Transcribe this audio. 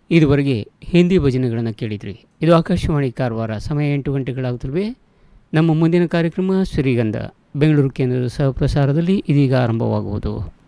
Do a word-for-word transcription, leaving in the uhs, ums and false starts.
ಇದುವರೆಗೆ ಹಿಂದಿ ಭಜನೆಗಳನ್ನು ಕೇಳಿದ್ರಿ. ಇದು ಆಕಾಶವಾಣಿ ಕಾರವಾರ. ಸಮಯ ಎಂಟು ಗಂಟೆಗಳಾಗುತ್ತವೆ. ನಮ್ಮ ಮುಂದಿನ ಕಾರ್ಯಕ್ರಮ ಶ್ರೀಗಂಧ ಬೆಂಗಳೂರು ಕೇಂದ್ರದ ಸಹಪ್ರಸಾರದಲ್ಲಿ ಇದೀಗ ಆರಂಭವಾಗುವುದು.